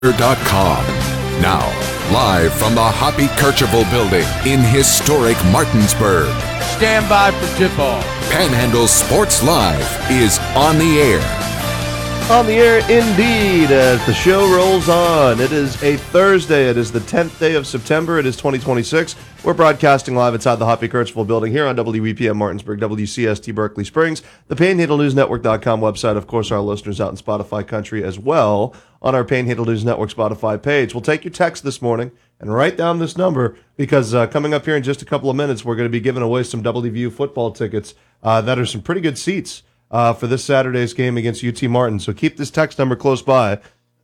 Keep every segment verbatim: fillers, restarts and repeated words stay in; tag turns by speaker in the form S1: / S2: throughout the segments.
S1: dot com. Now, live from the Hoppy Kercheval building in historic Martinsburg.
S2: Stand by for tip-off.
S1: Panhandle Sports Live is on the air.
S3: On the air indeed, as the show rolls on. It is a Thursday. It is the tenth day of September. It is twenty twenty-six. We're broadcasting live inside the Hoppy Kercheval building here on W E P M Martinsburg, W C S T Berkeley Springs, the Panhandle News Network dot com website. Of course, our listeners out in Spotify country as well on our Panhandle News Network Spotify page. We'll take your text this morning and write down this number because uh, coming up here in just a couple of minutes, we're going to be giving away some W V U football tickets uh, that are some pretty good seats Uh, for this Saturday's game against U T Martin. So keep this text number close by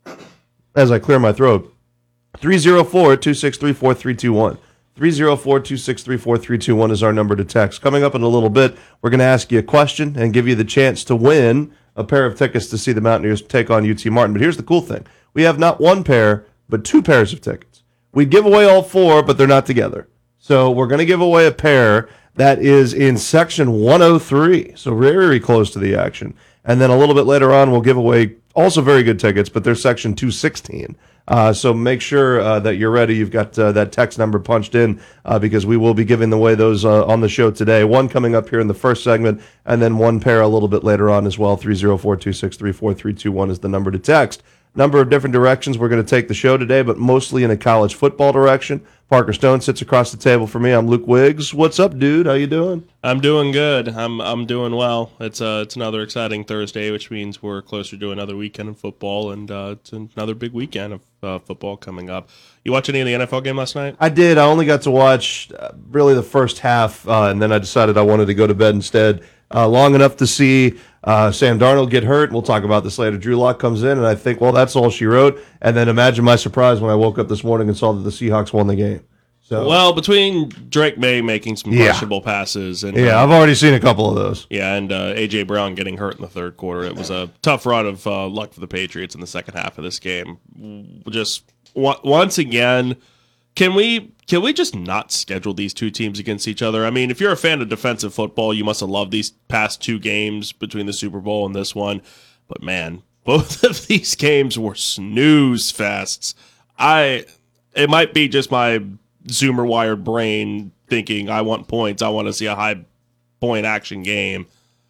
S3: as I clear my throat. three oh four, two six three, four three two one. three oh four, two six three, four three two one is our number to text. Coming up in a little bit, we're going to ask you a question and give you the chance to win a pair of tickets to see the Mountaineers take on U T Martin. But here's the cool thing. We have not one pair, but two pairs of tickets. We give away all four, but they're not together. So we're going to give away a pair that is in section one oh three, so very close to the action. And then a little bit later on, we'll give away also very good tickets, but they're section two sixteen. Uh, so make sure uh, that you're ready. You've got uh, that text number punched in uh, because we will be giving away those uh, on the show today. One coming up here in the first segment, and then one pair a little bit later on as well. three oh four, two six three, four three two one is the number to text. Number of different directions we're going to take the show today, but mostly in a college football direction. Parker Stone sits across the table for me. I'm Luke Wiggs. What's up, dude? How you doing?
S4: I'm doing good. I'm I'm doing well. It's uh it's another exciting Thursday, which means we're closer to another weekend of football, and uh, it's another big weekend of uh, football coming up. You watch any of the N F L game last night?
S3: I did. I only got to watch uh, really the first half, uh, and then I decided I wanted to go to bed instead. Uh, long enough to see uh, Sam Darnold get hurt. We'll talk about this later. Drew Lock comes in, and I think, well, that's all she wrote. And then imagine my surprise when I woke up this morning and saw that the Seahawks won the game. So,
S4: well, between Drake May making some
S3: Yeah.
S4: questionable passes, and
S3: yeah,
S4: uh,
S3: I've already seen a couple of those.
S4: yeah, and uh, A J Brown getting hurt in the third quarter, it was a tough run of uh, luck for the Patriots in the second half of this game. Just w- once again, can we can we just not schedule these two teams against each other? I mean, if you're a fan of defensive football, you must have loved these past two games between the Super Bowl and this one. But man, both of these games were snooze fests. I it might be just my Zoomer wired brain thinking I want points. I want to see a high point action game.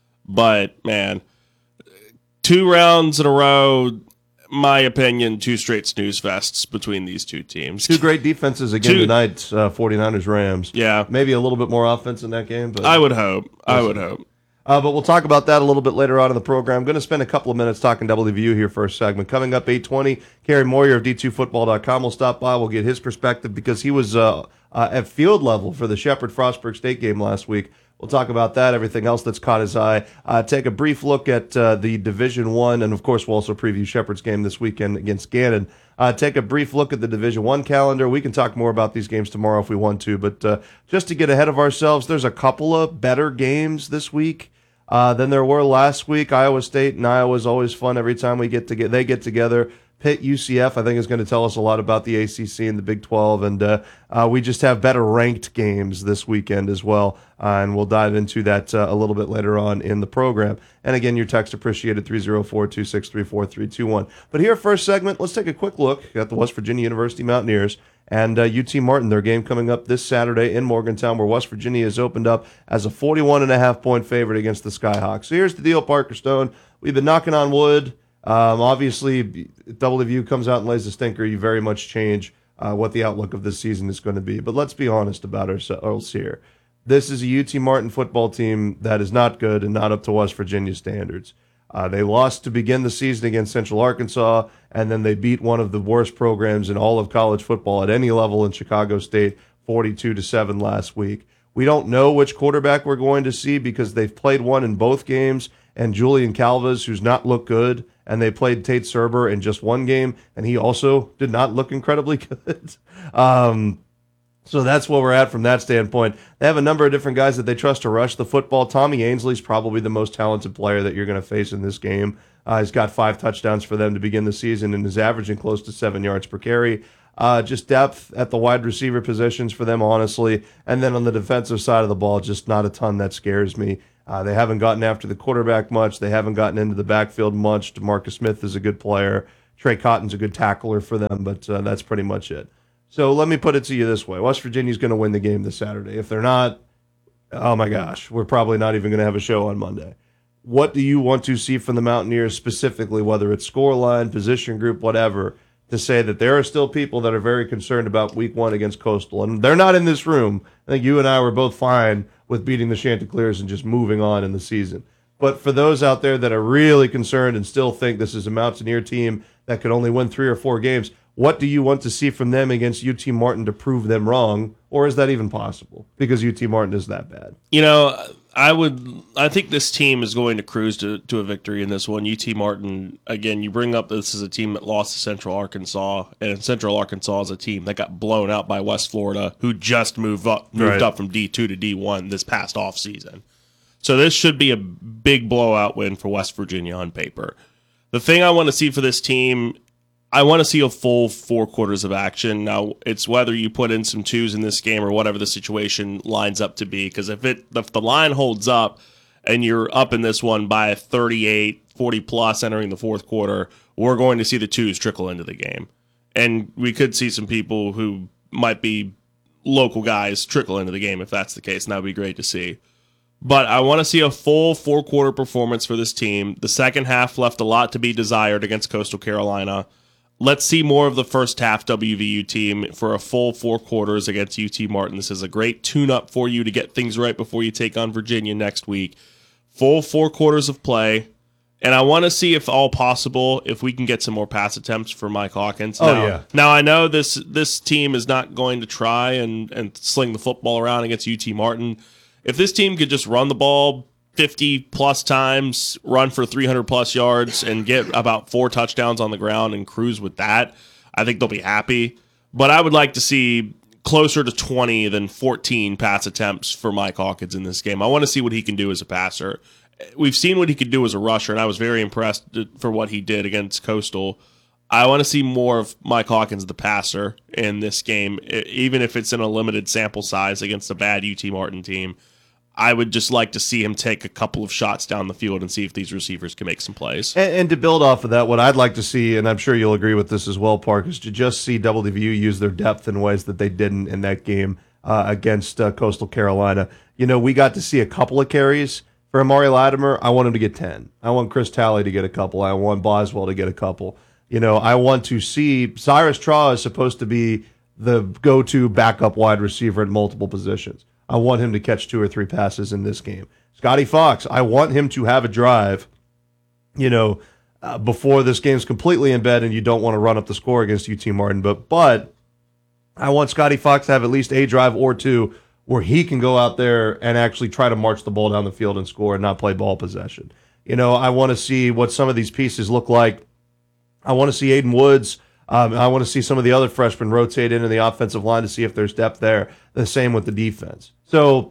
S4: But man, two rounds in a row, my opinion, two straight snooze fests between these two teams.
S3: Two great defenses again
S4: Two-
S3: tonight, uh, 49ers Rams.
S4: Yeah.
S3: Maybe a little bit more offense in that game. But
S4: I would hope. I would hope.
S3: Uh, but we'll talk about that a little bit later on in the program. I'm going to spend a couple of minutes talking W V U here first segment. Coming up eight twenty, Kerry Moyer of D two football dot com will stop by. We'll get his perspective because he was uh, uh, at field level for the Shepherd-Frostburg State game last week. We'll talk about that, everything else that's caught his eye. Uh, take a brief look at uh, the Division One, and of course we'll also preview Shepherd's game this weekend against Gannon. Uh, take a brief look at the Division One calendar. We can talk more about these games tomorrow if we want to, but uh, just to get ahead of ourselves, there's a couple of better games this week uh, than there were last week. Iowa State and Iowa is always fun every time we get to get they get together. Pitt U C F, I think, is going to tell us a lot about the A C C and the Big twelve, and uh, uh, we just have better ranked games this weekend as well, uh, and we'll dive into that uh, a little bit later on in the program. And again, your text appreciated, three oh four, two six three, four three two one. But here, first segment, let's take a quick look at the West Virginia University Mountaineers and uh, U T Martin, their game coming up this Saturday in Morgantown, where West Virginia has opened up as a forty-one and a half point favorite against the Skyhawks. So here's the deal, Parker Stone. We've been knocking on wood. Um, obviously, if W V U comes out and lays a stinker, you very much change uh, what the outlook of this season is going to be. But let's be honest about ourselves here. This is a U T Martin football team that is not good and not up to West Virginia standards. Uh, they lost to begin the season against Central Arkansas, and then they beat one of the worst programs in all of college football at any level in Chicago State, forty-two to seven last week. We don't know which quarterback we're going to see because they've played one in both games, and Julian Calvas, who's not looked good, and they played Tate Serber in just one game, and he also did not look incredibly good. um, so that's where we're at from that standpoint. They have a number of different guys that they trust to rush the football. Tommy Ainsley's probably the most talented player that you're going to face in this game. Uh, he's got five touchdowns for them to begin the season and is averaging close to seven yards per carry. Uh, just depth at the wide receiver positions for them, honestly. And then on the defensive side of the ball, just not a ton that scares me. Uh, they haven't gotten after the quarterback much. They haven't gotten into the backfield much. DeMarcus Smith is a good player. Trey Cotton's a good tackler for them, but uh, that's pretty much it. So let me put it to you this way. West Virginia's going to win the game this Saturday. If they're not, oh my gosh, we're probably not even going to have a show on Monday. What do you want to see from the Mountaineers specifically, whether it's scoreline, position group, whatever, to say that there are still people that are very concerned about week one against Coastal? And they're not in this room. I think you and I were both fine with beating the Chanticleers and just moving on in the season. But for those out there that are really concerned and still think this is a Mountaineer team that could only win three or four games, what do you want to see from them against U T Martin to prove them wrong? Or is that even possible? Because U T Martin is that bad.
S4: You know, I would. I think this team is going to cruise to, to a victory in this one. U T Martin, again, you bring up this is a team that lost to Central Arkansas, and Central Arkansas is a team that got blown out by West Florida, who just moved up moved
S3: Right.
S4: up from D two to D one this past offseason. So this should be a big blowout win for West Virginia on paper. The thing I want to see for this team, I want to see a full four quarters of action. Now, it's whether you put in some twos in this game or whatever the situation lines up to be. Because if it if the line holds up and you're up in this one by thirty-eight, forty plus entering the fourth quarter, we're going to see the twos trickle into the game. And we could see some people who might be local guys trickle into the game if that's the case, and that would be great to see. But I want to see a full four-quarter performance for this team. The second half left a lot to be desired against Coastal Carolina. Let's see more of the first half W V U team for a full four quarters against U T Martin. This is a great tune-up for you to get things right before you take on Virginia next week. Full four quarters of play. And I want to see, if all possible, if we can get some more pass attempts for Mike Hawkins.
S3: Oh,
S4: now,
S3: yeah.
S4: Now, I know this this team is not going to try and, and sling the football around against U T Martin. If this team could just run the ball fifty plus times, run for three hundred plus yards, and get about four touchdowns on the ground and cruise with that, I think they'll be happy. But I would like to see closer to twenty than fourteen pass attempts for Mike Hawkins in this game. I want to see what he can do as a passer. We've seen what he could do as a rusher, and I was very impressed for what he did against Coastal. I want to see more of Mike Hawkins, the passer, in this game, even if it's in a limited sample size against a bad U T Martin team. I would just like to see him take a couple of shots down the field and see if these receivers can make some plays.
S3: And, and to build off of that, what I'd like to see, and I'm sure you'll agree with this as well, Park, is to just see W V U use their depth in ways that they didn't in that game uh, against uh, Coastal Carolina. You know, we got to see a couple of carries for Amari Latimer. I want him to get ten. I want Chris Talley to get a couple. I want Boswell to get a couple. You know, I want to see Cyrus Traw is supposed to be the go-to backup wide receiver at multiple positions. I want him to catch two or three passes in this game. Scotty Fox, I want him to have a drive, you know, uh, before this game's completely in bed and you don't want to run up the score against U T Martin. But, but I want Scotty Fox to have at least a drive or two where he can go out there and actually try to march the ball down the field and score and not play ball possession. You know, I want to see what some of these pieces look like. I want to see Aiden Woods. Um, I want to see some of the other freshmen rotate into the offensive line to see if there's depth there. The same with the defense. So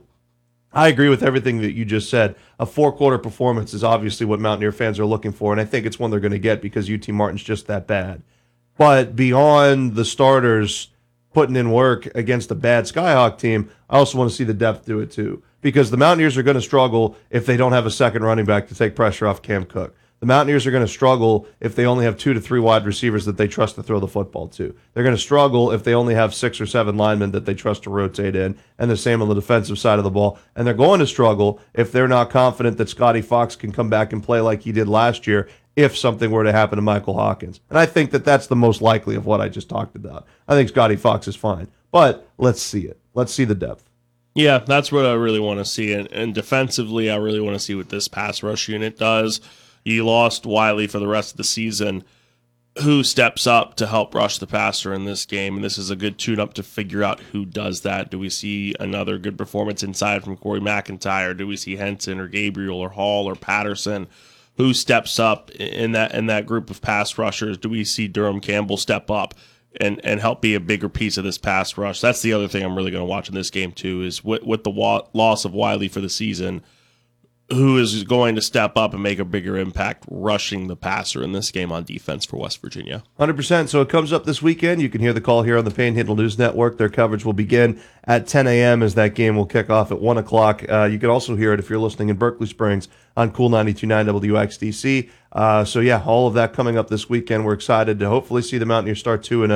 S3: I agree with everything that you just said. A four-quarter performance is obviously what Mountaineer fans are looking for, and I think it's one they're going to get because U T Martin's just that bad. But beyond the starters putting in work against a bad Skyhawk team, I also want to see the depth do it too, because the Mountaineers are going to struggle if they don't have a second running back to take pressure off Cam Cook. The Mountaineers are going to struggle if they only have two to three wide receivers that they trust to throw the football to. They're going to struggle if they only have six or seven linemen that they trust to rotate in, and the same on the defensive side of the ball. And they're going to struggle if they're not confident that Scotty Fox can come back and play like he did last year if something were to happen to Michael Hawkins. And I think that that's the most likely of what I just talked about. I think Scotty Fox is fine, but let's see it. Let's see the depth.
S4: Yeah, that's what I really want to see. And, and defensively, I really want to see what this pass rush unit does. You lost Wiley for the rest of the season. Who steps up to help rush the passer in this game? And this is a good tune-up to figure out who does that. Do we see another good performance inside from Corey McIntyre? Do we see Henson or Gabriel or Hall or Patterson? Who steps up in that in that group of pass rushers? Do we see Durham Campbell step up and, and help be a bigger piece of this pass rush? That's the other thing I'm really going to watch in this game, too, is with, with the wa- loss of Wiley for the season, who is going to step up and make a bigger impact rushing the passer in this game on defense for West Virginia.
S3: one hundred percent. So it comes up this weekend. You can hear the call here on the Panhandle News Network. Their coverage will begin at ten a.m. as that game will kick off at one o'clock. Uh, you can also hear it if you're listening in Berkeley Springs on Cool ninety-two point nine W X D C. Uh, so, yeah, all of that coming up this weekend. We're excited to hopefully see the Mountaineers start two and oh.